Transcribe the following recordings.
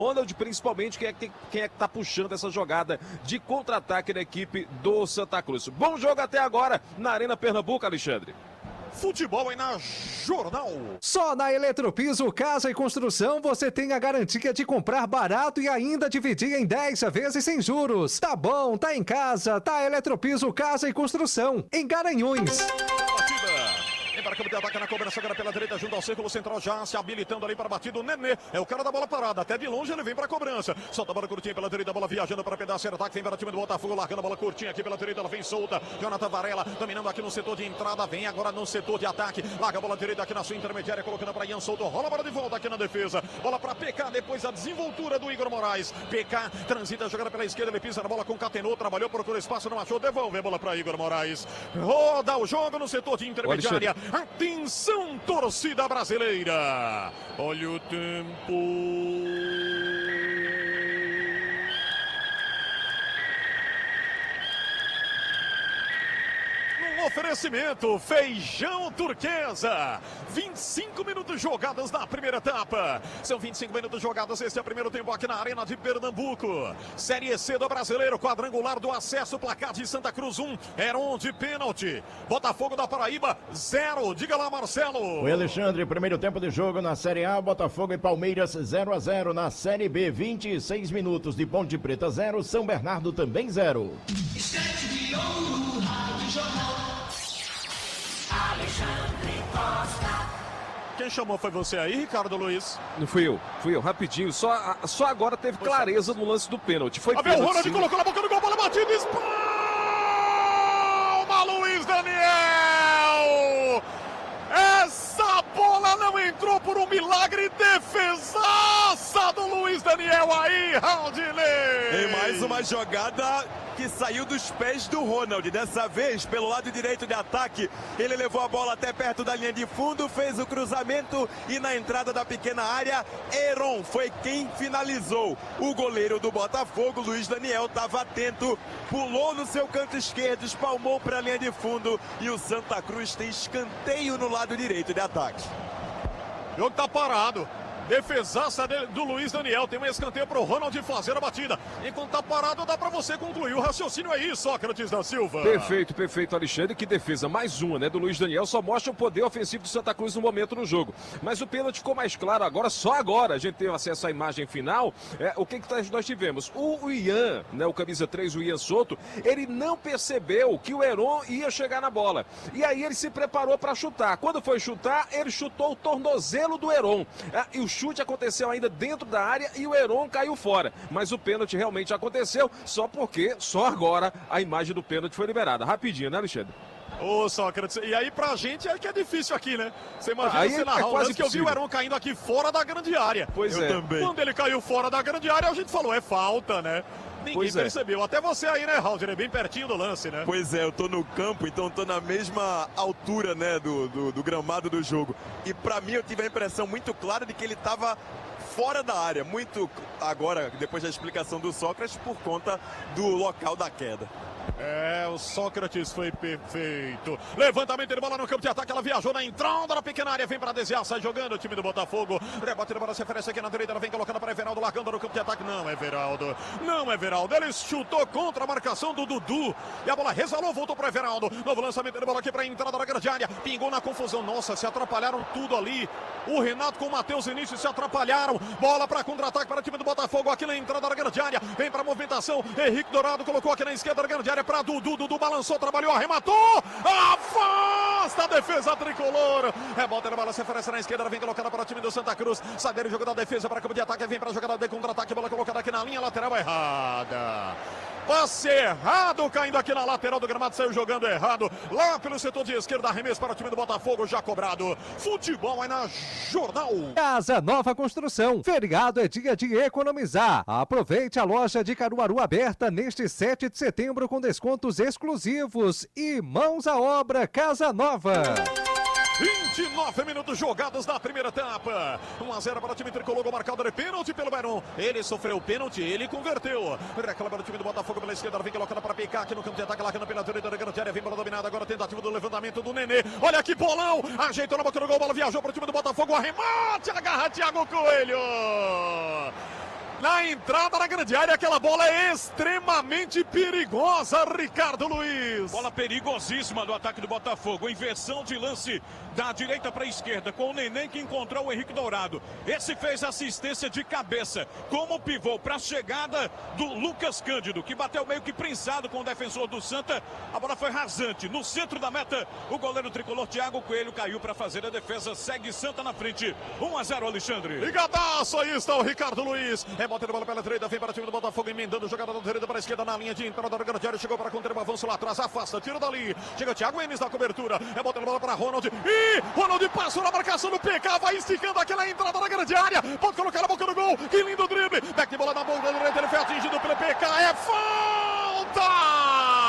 Ronald, principalmente quem é que tá puxando essa jogada de contra-ataque da equipe do Santa Cruz. Bom jogo até agora na Arena Pernambuco, Alexandre. Futebol aí na Jornal. Só na Eletropiso Casa e Construção você tem a garantia de comprar barato e ainda dividir em 10 vezes sem juros. Tá bom, tá em casa, tá Eletropiso Casa e Construção, em Garanhuns. Vem para a campo de ataque na cobrança agora pela direita, junto ao círculo central, já se habilitando ali para a batida. O Nenê é o cara da bola parada. Até de longe ele vem para a cobrança. Solta a bola curtinha pela direita, a bola viajando para pedaço de ataque. Vem para o time do Botafogo, largando a bola curtinha aqui pela direita. Ela vem solta. Jonathan Varela dominando aqui no setor de entrada. Vem agora no setor de ataque. Larga a bola direita aqui na sua intermediária, colocando para Ian Souto. Rola a bola de volta aqui na defesa. Bola para PK depois da desenvoltura do Igor Moraes. PK transita a jogada pela esquerda. Ele pisa na bola, concatenou, trabalhou, procurou espaço, não achou. Devolve a bola para Igor Moraes. Roda o jogo no setor de intermediária. Atenção, torcida brasileira. Olha o tempo. Oferecimento Feijão Turquesa. 25 minutos jogados na primeira etapa. São 25 minutos jogados. Este é o primeiro tempo aqui na Arena de Pernambuco. Série C do Brasileiro, quadrangular do acesso. Placar de Santa Cruz 1, Heron de pênalti. Botafogo da Paraíba 0. Diga lá, Marcelo. Oi, Alexandre. Primeiro tempo de jogo na Série A. Botafogo e Palmeiras 0-0. Na Série B, 26 minutos de Ponte Preta 0. São Bernardo também 0. Alexandre Costa. Quem chamou foi você aí, Ricardo Luiz? Não fui eu, rapidinho. Só agora teve clareza no lance do pênalti. Foi Abel pênalti, Ronald sim. colocou na boca do gol, bola batida, espalma Luiz Daniel! Essa bola não entrou por um milagre, defesaça do Luiz Daniel aí, Raudinei! E mais uma jogada que saiu dos pés do Ronald. Dessa vez, pelo lado direito de ataque, ele levou a bola até perto da linha de fundo, fez o cruzamento e na entrada da pequena área, Heron foi quem finalizou. O goleiro do Botafogo, Luiz Daniel, estava atento, pulou no seu canto esquerdo, espalmou para a linha de fundo e o Santa Cruz tem escanteio no lado direito de ataque. O jogo tá parado. Defesaça do Luiz Daniel. Tem um escanteio para o Ronald fazer a batida. Enquanto tá parado, dá para você concluir. O raciocínio é isso, Sócrates da Silva. Perfeito, Alexandre. Que defesa. Mais uma, né, do Luiz Daniel. Só mostra o poder ofensivo do Santa Cruz no momento no jogo. Mas o pênalti ficou mais claro agora. Só agora a gente teve acesso à imagem final. O que nós tivemos? O Ian, né, o camisa 3, o Ian Souto, ele não percebeu que o Heron ia chegar na bola. E aí ele se preparou para chutar. Quando foi chutar, ele chutou o tornozelo do Heron. E o chute aconteceu ainda dentro da área e o Heron caiu fora. Mas o pênalti realmente aconteceu, só porque só agora a imagem do pênalti foi liberada. Rapidinho, né, Alexandre? Ô, Sócrates, e aí pra gente é que é difícil aqui, né? Você imagina você narrar o lance que eu vi o Heron caindo aqui fora da grande área. Pois é. Também. Quando ele caiu fora da grande área, a gente falou, é falta, né? Ninguém percebeu. Até você aí, né, Halder? É bem pertinho do lance, né? Pois é, eu tô no campo, então tô na mesma altura, né, do gramado do jogo. E pra mim eu tive a impressão muito clara de que ele tava fora da área. Muito agora, depois da explicação do Sócrates, por conta do local da queda. O Sócrates foi perfeito. Levantamento de bola no campo de ataque. Ela viajou na entrada da pequena área. Vem para desviar, sai jogando o time do Botafogo. Rebote de bola se oferece aqui na direita. Ela vem colocando para Everaldo, largando no campo de ataque. Não é Everaldo. Ele chutou contra a marcação do Dudu. E a bola resvalou, voltou para Everaldo. Novo lançamento de bola aqui para a entrada da grande área. Pingou na confusão. Nossa, se atrapalharam tudo ali. O Renato com o Matheus Início se atrapalharam. Bola para contra-ataque para o time do Botafogo. Aqui na entrada da grande área. Vem para a movimentação. Henrique Dourado colocou aqui na esquerda da grande área para Dudu. Dudu balançou, trabalhou, arrematou. Afasta a defesa tricolor. Rebote na bola, se oferece na esquerda. Vem colocada para o time do Santa Cruz. Sai dele, jogo da defesa para campo de ataque. Vem para a jogada de contra-ataque. Bola colocada aqui na linha lateral errada. Passe errado, caindo aqui na lateral do gramado, saiu jogando errado. Lá pelo setor de esquerda, arremesso para o time do Botafogo, já cobrado. Futebol é na Jornal. Casa Nova Construção. Feriado é dia de economizar. Aproveite a loja de Caruaru aberta neste 7 de setembro com descontos exclusivos. E mãos à obra, Casa Nova. 29 minutos jogados na primeira etapa. 1-0 para o time tricolor, gol marcado de pênalti pelo Heron. Ele sofreu o pênalti, ele converteu. Reclama do time do Botafogo pela esquerda, vem colocando para PK aqui no campo de ataque, largando pela direita da grande área, vem bola dominada, agora tentativa do levantamento do Nenê. Olha que bolão, ajeitou na boca do gol, bola viajou para o time do Botafogo, arremate, agarra Thiago Coelho. na entrada da grande área. Aquela bola é extremamente perigosa, Ricardo Luiz. Bola perigosíssima do ataque do Botafogo. Inversão de lance da direita para a esquerda, com o Neném que encontrou o Henrique Dourado. Esse fez assistência de cabeça, como pivô para a chegada do Lucas Cândido, que bateu meio que prensado com o defensor do Santa. A bola foi rasante. No centro da meta, o goleiro tricolor Thiago Coelho caiu para fazer a defesa. Segue Santa na frente. 1-0, Alexandre. Ligadaço, aí está o Ricardo Luiz. Rebota de bola pela direita, vem para o time do Botafogo, emendando, jogada da direita para a esquerda na linha de entrada da grande área. Chegou para conter o avanço lá atrás, afasta, tira dali. Chega o Thiago Enes na cobertura. Rebota de bola para Ronald. E Ronald passou na marcação do PK, vai esticando aquela entrada na grande área. Pode colocar na boca do gol. Que lindo drible. Back de bola na boca da direita, ele foi atingido pelo PK. É falta!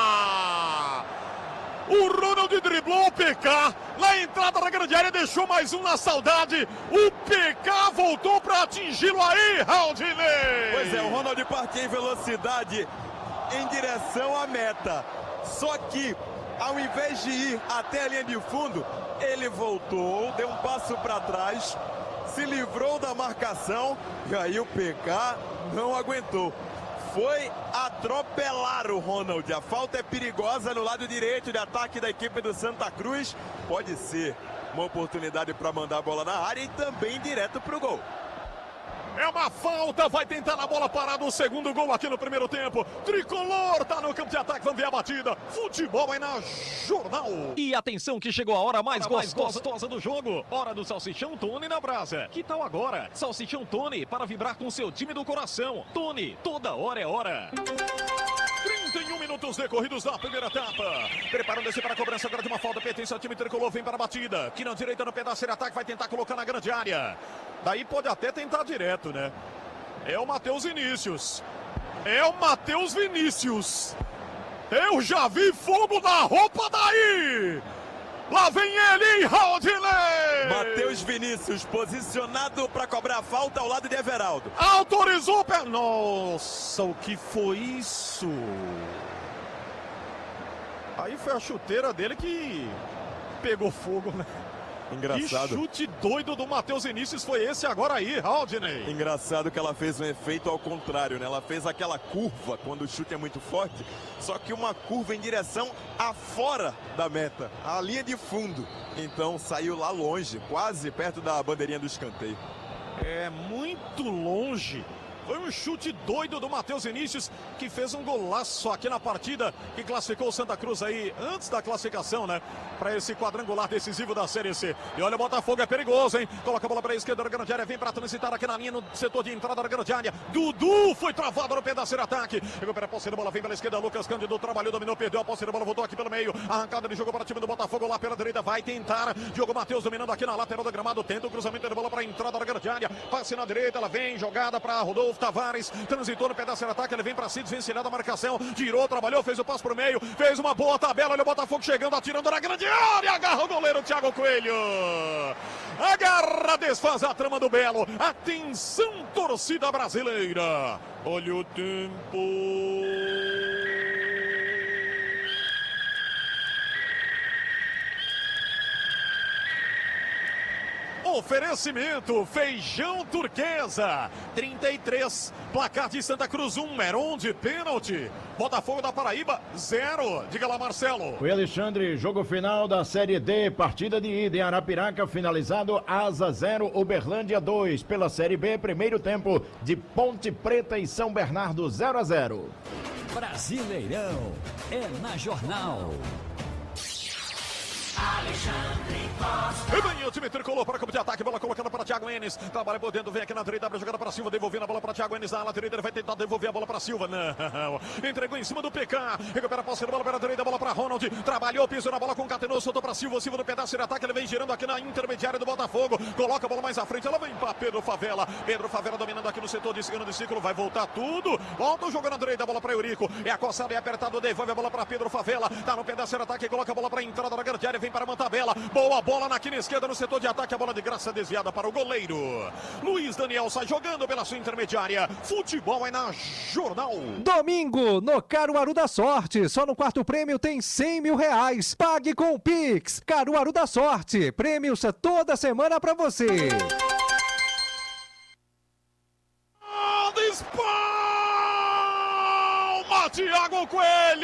O Ronald driblou o PK na entrada da grande área, deixou mais um na saudade. O PK voltou para atingi-lo aí, Raudinei. Pois é, o Ronald partiu em velocidade em direção à meta. Só que, ao invés de ir até a linha de fundo, ele voltou, deu um passo para trás, se livrou da marcação e aí o PK não aguentou. Foi atropelar o Ronald. A falta é perigosa no lado direito de ataque da equipe do Santa Cruz. Pode ser uma oportunidade para mandar a bola na área e também direto para o gol. É uma falta, vai tentar na bola parada o segundo gol aqui no primeiro tempo. Tricolor tá no campo de ataque, vamos ver a batida. Futebol aí na Jornal. E atenção que chegou a hora mais gostosa do jogo. Hora do Salsichão Tony na brasa. Que tal agora? Salsichão Tony para vibrar com seu time do coração. Tony, toda hora é hora. 31 minutos decorridos da primeira etapa. Preparando-se para a cobrança agora de uma falta. Pertence ao time tricolor, vem para a batida. Aqui na direita no pedaço de ataque, vai tentar colocar na grande área. Daí pode até tentar direto, né? É o Matheus Vinícius. É o Matheus Vinícius. Eu já vi fogo na roupa daí. Lá vem ele, Raudinei. Matheus Vinícius posicionado para cobrar a falta ao lado de Everaldo. Autorizou o pé. Nossa, o que foi isso? Aí foi a chuteira dele que pegou fogo, né? Engraçado. Que chute doido do Matheus Vinícius foi esse agora aí, Raudinei. Engraçado que ela fez um efeito ao contrário, né? Ela fez aquela curva quando o chute é muito forte, só que uma curva em direção a fora da meta, a linha de fundo. Então saiu lá longe, quase perto da bandeirinha do escanteio. É muito longe. Foi um chute doido do Matheus Vinícius, que fez um golaço aqui na partida, que classificou o Santa Cruz aí antes da classificação, né? Para esse quadrangular decisivo da Série C. E olha, o Botafogo é perigoso, hein? Coloca a bola para a esquerda da grande área, vem para transitar aqui na linha no setor de entrada da grande área. Dudu foi travado no pedaço de ataque. Recupera a posse de bola, vem pela esquerda. Lucas Cândido trabalhou, dominou, perdeu a posse de bola, voltou aqui pelo meio. Arrancada de jogo para o time do Botafogo lá pela direita. Vai tentar. Diogo Matheus dominando aqui na lateral do gramado. Tenta o cruzamento de bola para a entrada da grande área. Passe na direita, ela vem jogada para Rodolfo Tavares. Transitou no pedaço de ataque, ele vem para si, desvencilhar da marcação. Tirou, trabalhou, fez o passo pro meio. Fez uma boa tabela. Olha o Botafogo chegando, atirando na grande área. Agarra o goleiro Thiago Coelho. Agarra, desfaz a trama do Belo. Atenção, torcida brasileira. Olha o tempo. Oferecimento Feijão Turquesa 33, placar de Santa Cruz 1, Heron de pênalti. Botafogo da Paraíba 0. Diga lá, Marcelo. Oi, Alexandre, jogo final da Série D, partida de ida em Arapiraca, finalizado Asa 0, Uberlândia 2. Pela Série B, primeiro tempo de Ponte Preta e São Bernardo 0-0. Brasileirão é na Jornal. Alexandre Costa. E vem o time tricolor para o campo de ataque, bola colocando para Thiago Enes, trabalha por dentro, vem aqui na direita, abre a jogada para Silva, devolvendo a bola para Thiago Enes na ala direita, ele vai tentar devolver a bola para Silva, não, entregou em cima do PK, recupera a posse da bola para a direita, bola para Ronald, trabalhou, pisou na bola com o Catenô, soltou para Silva, Silva no pedaço de ataque, ele vem girando aqui na intermediária do Botafogo, coloca a bola mais à frente, ela vem para Pedro Favela dominando aqui no setor de segundo ciclo, vai voltar tudo, volta o jogo na direita, a bola para Eurico, é acossado e apertado, devolve a bola para Pedro Favela, tá no pedaço de ataque, coloca a bola para a entrada da grande área, vem para Mantabela. Boa bola na quina esquerda no setor de ataque, a bola de graça desviada para o goleiro. Luiz Daniel sai jogando pela sua intermediária. Futebol é na Jornal. Domingo, no Caruaru da Sorte. Só no quarto prêmio tem R$100 mil. Pague com o Pix. Caruaru da Sorte. Prêmios toda semana pra você. Thiago Coelho!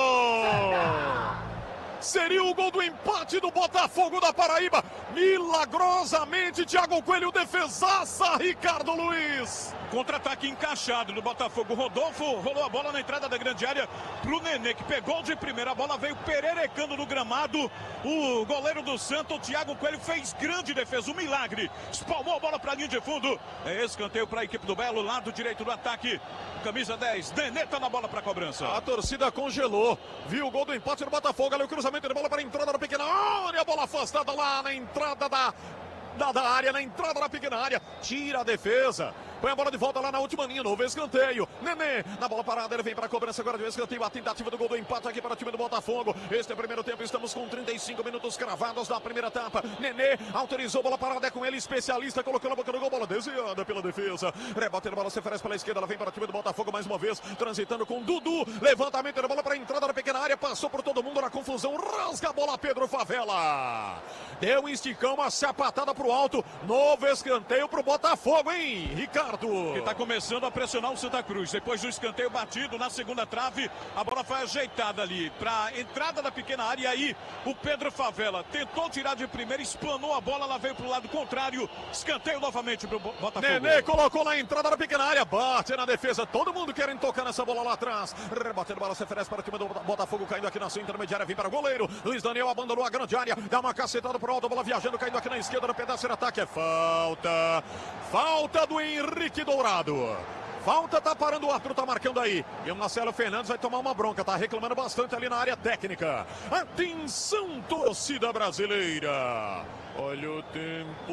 Seria o gol do empate do Botafogo da Paraíba. Milagrosamente, Thiago Coelho, defesaça, Ricardo Luiz. Contra-ataque encaixado do Botafogo. Rodolfo rolou a bola na entrada da grande área pro Nenê, que pegou de primeira. A bola veio pererecando no gramado. O goleiro do Santos, o Thiago Coelho, fez grande defesa, um milagre. Espalmou a bola pra linha de fundo. É escanteio para a equipe do Belo, lado direito do ataque. Camisa 10, Nenê tá na bola para cobrança. A torcida congelou. Viu o gol do empate do Botafogo. Ali o cruzamento de bola para a entrada da pequena área. A bola afastada lá na entrada da área, na entrada da pequena área. Tira a defesa. Põe a bola de volta lá na última linha, novo escanteio. Nenê, na bola parada, ele vem para a cobrança agora de escanteio. A tentativa do gol do empate aqui para o time do Botafogo. Este é o primeiro tempo, estamos com 35 minutos cravados da primeira etapa. Nenê autorizou, bola parada, é com ele, especialista, colocou na boca do gol, bola desviada pela defesa. Rebate, a bola se oferece pela esquerda, ela vem para o time do Botafogo mais uma vez, transitando com Dudu. Levantamento da bola para a entrada da pequena área, passou por todo mundo na confusão, rasga a bola, Pedro Favela. Deu um esticão, uma sapatada para o alto. Novo escanteio para o Botafogo, hein, Ricardo? Que está começando a pressionar o Santa Cruz. Depois do escanteio batido na segunda trave, a bola foi ajeitada ali para a entrada da pequena área. E aí o Pedro Favela tentou tirar de primeira, espanou a bola, ela veio para o lado contrário. Escanteio novamente para o Botafogo. Nenê colocou na entrada da pequena área, bate na defesa. Todo mundo querendo tocar nessa bola lá atrás. Rebatendo, bola se oferece para o time do Botafogo, caindo aqui na sua intermediária. Vem para o goleiro. Luiz Daniel abandonou a grande área, dá uma cacetada pro alto, a bola viajando, caindo aqui na esquerda, no pedaço de ataque. É falta. Falta do Henrique Dourado. Falta, tá parando o árbitro, tá marcando aí. E o Marcelo Fernandes vai tomar uma bronca, tá reclamando bastante ali na área técnica. Atenção, torcida brasileira. Olha o tempo.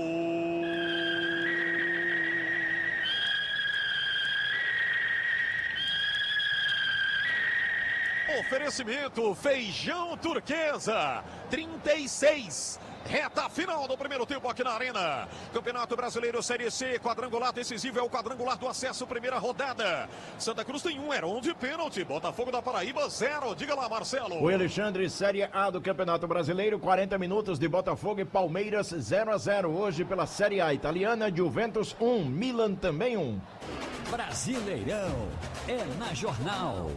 Oferecimento Feijão Turquesa, 36. Reta final do primeiro tempo aqui na Arena. Campeonato Brasileiro Série C, quadrangular decisivo, é o quadrangular do acesso, primeira rodada. Santa Cruz tem 1, Heron de pênalti. Botafogo da Paraíba, 0. Diga lá, Marcelo. O Alexandre, Série A do Campeonato Brasileiro, 40 minutos de Botafogo e Palmeiras, 0-0. Hoje pela Série A italiana, Juventus 1, Milan também 1. Brasileirão é na Jornal.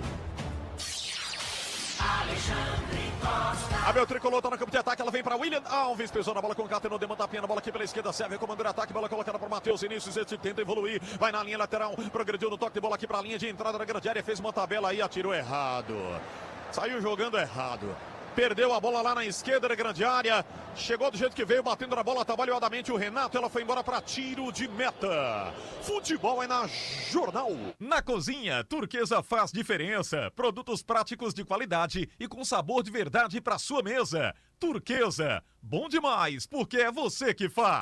Alexandre Costa. Abel Tricolor tá no campo de ataque, ela vem para William Alves, pesou na bola com o Caterno, demanda a pena, bola aqui pela esquerda, serve, comandou o ataque, bola colocada para Matheus Inícios, ele tenta evoluir, vai na linha lateral, progrediu no toque de bola aqui para a linha de entrada da grande área, fez uma tabela aí, atirou errado, saiu jogando errado. Perdeu a bola lá na esquerda da grande área. Chegou do jeito que veio, batendo na bola atabalhadamente o Renato. Ela foi embora para tiro de meta. Futebol é na Jornal. Na cozinha, Turquesa faz diferença. Produtos práticos de qualidade e com sabor de verdade para sua mesa. Turquesa, bom demais, porque é você que faz.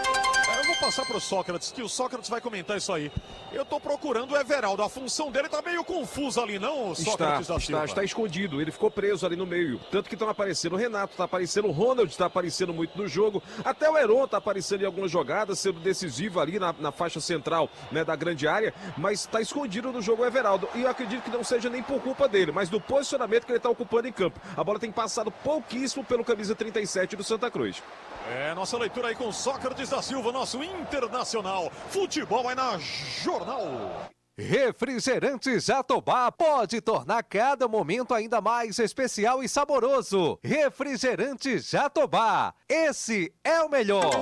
Eu vou passar pro Sócrates, que o Sócrates vai comentar isso aí. Eu tô procurando o Everaldo, a função dele tá meio confusa ali, não, Sócrates da Silva? Está escondido, ele ficou preso ali no meio. Tanto que estão aparecendo o Renato, tá aparecendo o Ronald, tá aparecendo muito no jogo. Até o Heron tá aparecendo em algumas jogadas, sendo decisivo ali na faixa central, né, da grande área. Mas tá escondido no jogo o Everaldo. E eu acredito que não seja nem por culpa dele, mas do posicionamento que ele tá ocupando em campo. A bola tem passado pouquíssimo pelo camisa 37 do Santa Cruz. É, nossa leitura aí com Sócrates da Silva, nosso internacional. Futebol é na Jornal. Refrigerantes Jatobá pode tornar cada momento ainda mais especial e saboroso. Refrigerantes Jatobá, esse é o melhor.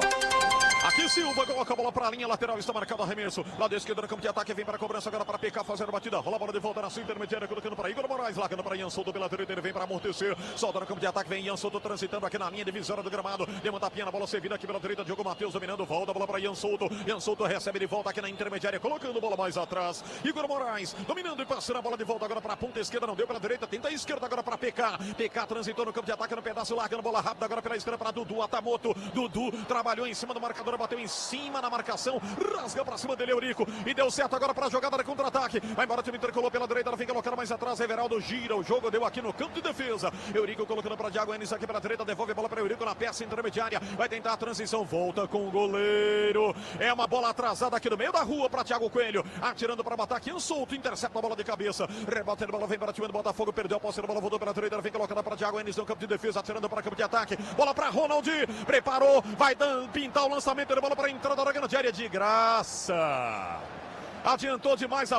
Aqui Silva coloca a bola para a linha lateral, está marcado o arremesso. Lado esquerdo no campo de ataque, vem para a cobrança agora para PK fazendo a batida. Rola a bola de volta na sua intermediária, colocando para Igor Moraes, largando para Ian Souto pela direita, ele vem para amortecer. Solta no campo de ataque, vem Ian Souto transitando aqui na linha divisória do gramado. Deu uma tapinha na bola servida aqui pela direita, Diogo Matheus dominando, volta a bola para Ian Souto. Ian Souto recebe de volta aqui na intermediária, colocando a bola mais atrás. Igor Moraes dominando e passando a bola de volta agora para a ponta esquerda, não deu pela direita, tenta a esquerda agora para PK. PK transitou no campo de ataque no pedaço, largando a bola rápida agora pela esquerda para Dudu Atamoto. Dudu trabalhou em cima do marcador, bateu em cima na marcação, rasga pra cima dele Eurico e deu certo agora pra jogada de contra-ataque. Vai embora o time tricolor pela direita, ela vem colocando mais atrás, Everaldo gira, o jogo deu aqui no campo de defesa. Eurico colocando pra Thiago Enes aqui pela direita, devolve a bola pra Eurico na peça intermediária, vai tentar a transição, volta com o goleiro. É uma bola atrasada aqui no meio da rua pra Thiago Coelho, atirando pra matar aqui, solto, intercepta a bola de cabeça, rebatendo a bola, vem para o time do Botafogo, perdeu a posse da bola, voltou pela direita, ela vem colocando pra Thiago Enes no campo de defesa, atirando para campo de ataque, bola pra Ronald, preparou, vai pintar o lançamento da bola pra entrada da grande área de graça. Adiantou demais a